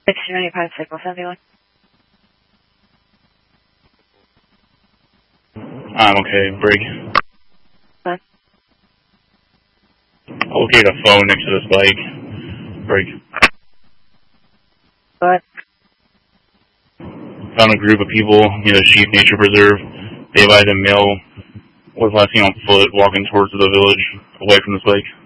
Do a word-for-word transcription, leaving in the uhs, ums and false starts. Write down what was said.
sixteen ninety-five, Signal seventy-one. I'm okay, break. What? Locate a phone next to this bike. Break. What? Found a group of people near the Sheep Nature Preserve. They advised a male was last seen on foot walking towards the village away from this bike.